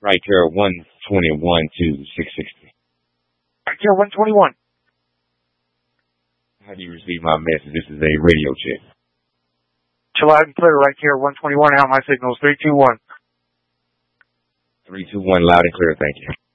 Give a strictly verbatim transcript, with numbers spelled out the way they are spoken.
Right here, one twenty-one to six sixty. Right here, one twenty-one. How do you receive my message? This is a radio check. Loud and clear right here, one twenty-one. Out my signals, three two one. three two one, loud and clear, thank you.